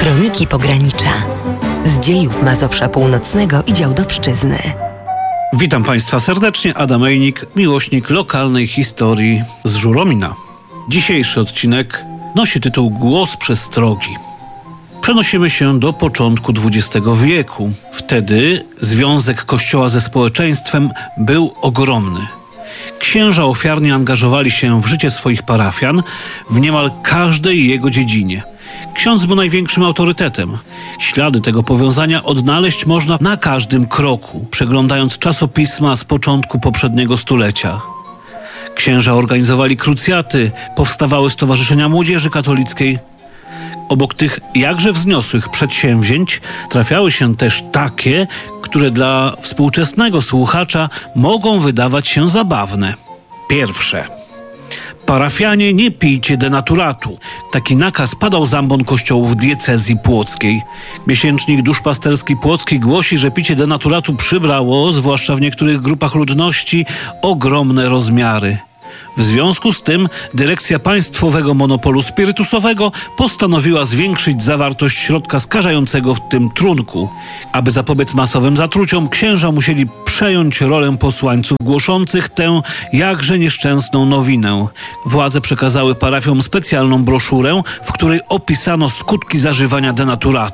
Kroniki Pogranicza. Z dziejów Mazowsza Północnego i Działdowszczyzny. Witam Państwa serdecznie, Adam Ejnik, miłośnik lokalnej historii z Żuromina. Dzisiejszy odcinek nosi tytuł Głos przestrogi. Przenosimy się do początku XX wieku. Wtedy związek Kościoła ze społeczeństwem był ogromny. Księża ofiarnie angażowali się w życie swoich parafian w niemal każdej jego dziedzinie. Ksiądz był największym autorytetem. Ślady tego powiązania odnaleźć można na każdym kroku, przeglądając czasopisma z początku poprzedniego stulecia. Księża organizowali krucjaty, powstawały stowarzyszenia młodzieży katolickiej. Obok tych jakże wzniosłych przedsięwzięć trafiały się też takie, które dla współczesnego słuchacza mogą wydawać się zabawne. Pierwsze. Parafianie, nie pijcie denaturatu. Taki nakaz padał z ambon kościołów diecezji płockiej. Miesięcznik Duszpasterski Płocki głosi, że picie denaturatu przybrało, zwłaszcza w niektórych grupach ludności, ogromne rozmiary. W związku z tym dyrekcja państwowego monopolu spirytusowego postanowiła zwiększyć zawartość środka skażającego w tym trunku. Aby zapobiec masowym zatruciom, księża musieli przejąć rolę posłańców głoszących tę jakże nieszczęsną nowinę. Władze przekazały parafiom specjalną broszurę, w której opisano skutki zażywania denaturatu.